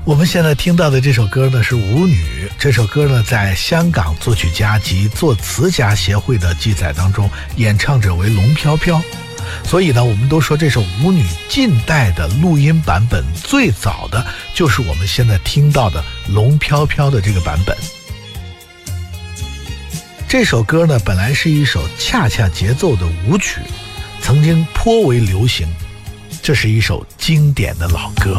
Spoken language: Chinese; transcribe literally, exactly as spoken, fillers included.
我们现在听到的这首歌呢是《舞女》，这首歌呢在香港作曲家及作词家协会的记载当中，演唱者为龙飘飘。所以呢，我们都说这首《舞女》近代的录音版本最早的就是我们现在听到的龙飘飘的这个版本。这首歌呢本来是一首恰恰节奏的舞曲，曾经颇为流行，这是一首经典的老歌。